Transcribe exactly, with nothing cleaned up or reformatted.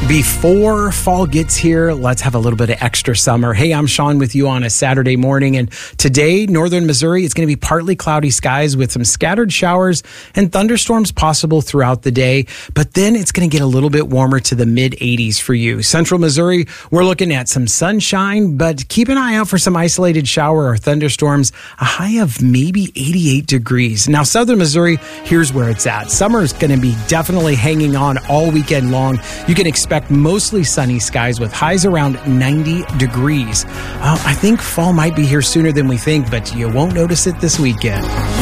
Before fall gets here, let's have a little bit of extra summer. Hey, I'm Sean with you on a Saturday morning, and today, northern Missouri, it's going to be partly cloudy skies with some scattered showers and thunderstorms possible throughout the day, but then it's going to get a little bit warmer to the mid eighties for you. Central Missouri, we're looking at some sunshine, but keep an eye out for some isolated shower or thunderstorms, a high of maybe eighty-eight degrees. Now, southern Missouri, here's where it's at. Summer is going to be definitely hanging on all weekend long. You can expect mostly sunny skies with highs around ninety degrees. Uh, I think fall might be here sooner than we think, but you won't notice it this weekend.